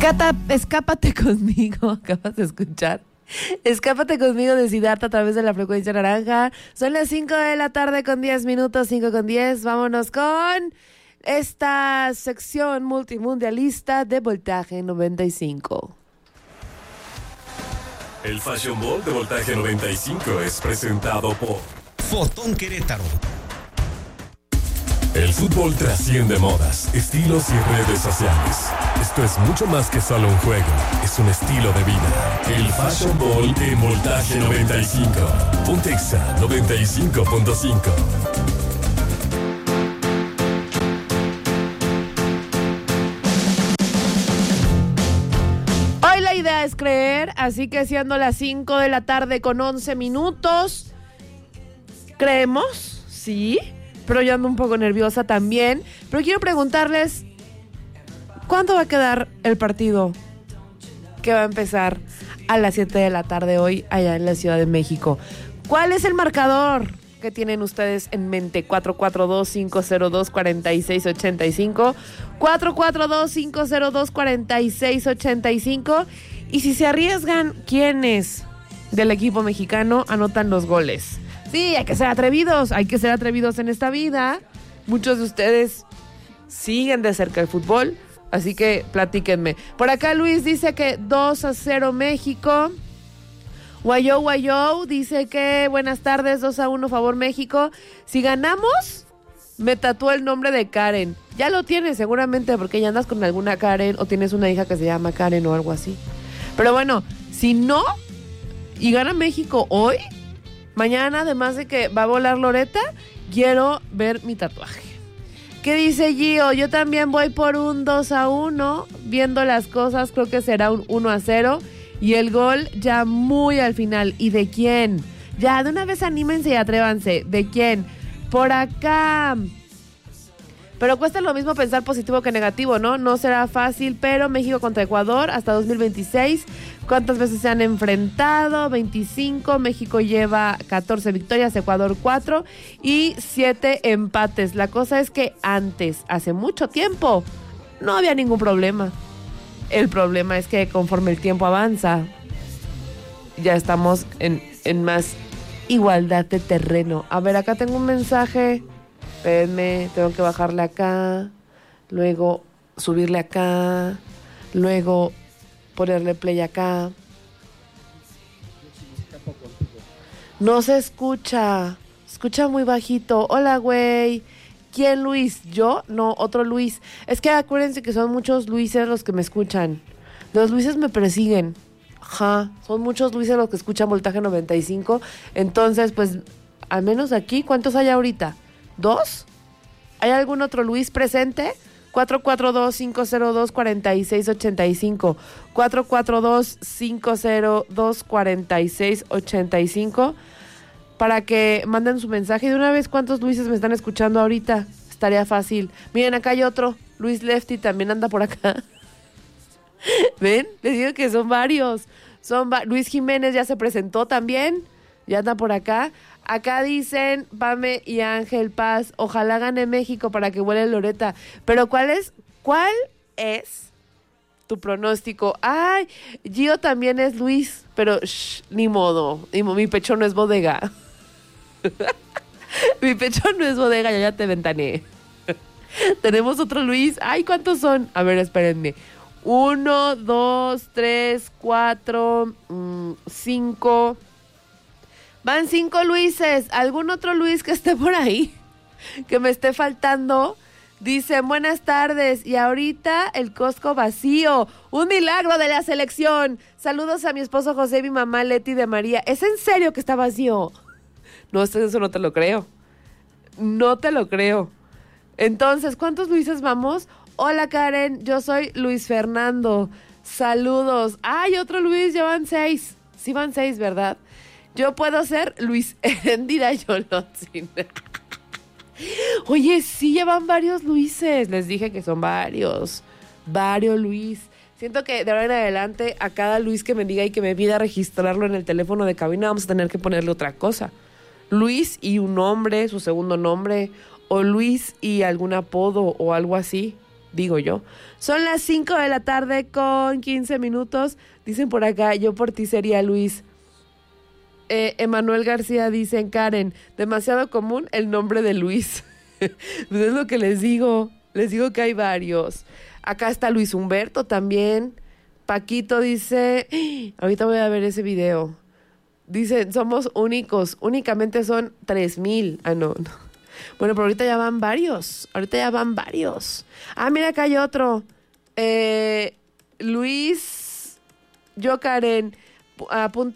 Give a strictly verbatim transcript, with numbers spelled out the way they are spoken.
Escata, escápate conmigo, acabas de escuchar. Escápate conmigo de Siddhartha a través de la frecuencia naranja. Son las cinco de la tarde con diez minutos, cinco con diez. Vámonos con esta sección multimundialista de Voltaje noventa y cinco. El Fashion Ball de Voltaje noventa y cinco es presentado por Fotón Querétaro. El fútbol trasciende modas, estilos y redes sociales. Esto es mucho más que solo un juego, es un estilo de vida. El Fashion Ball en Voltaje noventa y cinco. Pontexa noventa y cinco punto cinco. Hoy la idea es creer, así que siendo las cinco de la tarde con once minutos, ¿creemos? Sí. Pero yo ando un poco nerviosa también. Pero quiero preguntarles, ¿cuándo va a quedar el partido que va a empezar a las siete de la tarde hoy allá en la Ciudad de México? ¿Cuál es el marcador que tienen ustedes en mente? cuatro cuatro dos, cinco cero dos, cuatro seis ocho cinco. cuatro cuatro dos, cinco cero dos, cuatro seis ocho cinco. Y si se arriesgan, ¿quiénes del equipo mexicano anotan los goles? Sí, hay que ser atrevidos, hay que ser atrevidos en esta vida. Muchos de ustedes siguen de cerca el fútbol, así que platíquenme. Por acá Luis dice que dos a cero México. Guayou Guayou dice que buenas tardes, dos a uno favor México. Si ganamos, me tatúo el nombre de Karen. Ya lo tienes seguramente porque ya andas con alguna Karen o tienes una hija que se llama Karen o algo así. Pero bueno, si no, y gana México hoy, mañana, además de que va a volar Loreta, quiero ver mi tatuaje. ¿Qué dice Gio? Yo también voy por un dos a uno. Viendo las cosas, creo que será un uno a cero. Y el gol ya muy al final. ¿Y de quién? Ya, de una vez anímense y atrévanse. ¿De quién? Por acá. Pero cuesta lo mismo pensar positivo que negativo, ¿no? No será fácil, pero México contra Ecuador hasta dos mil veintiséis. ¿Cuántas veces se han enfrentado? veinticinco. México lleva catorce victorias, Ecuador cuatro y siete empates. La cosa es que antes, hace mucho tiempo, no había ningún problema. El problema es que conforme el tiempo avanza, ya estamos en, en más igualdad de terreno. A ver, acá tengo un mensaje. Espérenme, tengo que bajarle acá, luego subirle acá, luego ponerle play acá. No se escucha, escucha muy bajito. Hola, güey. ¿Quién, Luis? ¿Yo? No, otro Luis. Es que acuérdense que son muchos Luises los que me escuchan. Los Luises me persiguen. Ajá, son muchos Luises los que escuchan Voltaje noventa y cinco. Entonces, pues, al menos aquí, ¿cuántos hay ahorita? ¿Dos? ¿Hay algún otro Luis presente? cuatro cuatro dos, cinco cero dos, cuatro seis ocho cinco. cuatro cuatro dos, cinco cero dos, cuatro seis ocho cinco. Para que manden su mensaje. Y de una vez, ¿cuántos Luises me están escuchando ahorita? Estaría fácil. Miren, acá hay otro. Luis Lefty también anda por acá. ¿Ven? Les digo que son varios. Son va- Luis Jiménez ya se presentó también. Ya anda por acá. Acá dicen Pame y Ángel Paz, ojalá gane México para que vuele Loreta. Pero ¿cuál es, cuál es tu pronóstico? Ay, Gio también es Luis, pero shh, ni modo, ni mo- mi pecho no es bodega. Mi pecho no es bodega, yo ya te ventaneé. Tenemos otro Luis. Ay, ¿cuántos son? A ver, espérenme. Uno, dos, tres, cuatro, mmm, cinco... Van cinco Luises. ¿Algún otro Luis que esté por ahí? Que me esté faltando. Dicen, buenas tardes. Y ahorita el Costco vacío. Un milagro de la selección. Saludos a mi esposo José y mi mamá Leti de María. ¿Es en serio que está vacío? No, eso no te lo creo. No te lo creo. Entonces, ¿cuántos Luises vamos? Hola Karen, yo soy Luis Fernando. Saludos. Ay, otro Luis, ya van seis. Sí van seis, ¿verdad? Yo puedo ser Luis Endira Yolotzin. Oye, sí, llevan varios Luises. Les dije que son varios. Varios Luis. Siento que de ahora en adelante a cada Luis que me diga y que me pida registrarlo en el teléfono de cabina vamos a tener que ponerle otra cosa. Luis y un nombre, su segundo nombre. O Luis y algún apodo o algo así. digo yo. Son las cinco de la tarde con quince minutos. Dicen por acá, yo por ti sería Luis. Eh, Emanuel García dice, Karen, demasiado común el nombre de Luis. Pues es lo que les digo. Les digo que hay varios. Acá está Luis Humberto también. Paquito dice, ahorita voy a ver ese video. Dice, somos únicos, únicamente son tres mil. Ah, no, no. Bueno, pero ahorita ya van varios. Ahorita ya van varios. Ah, mira, acá hay otro. Eh, Luis, yo Karen, apunta.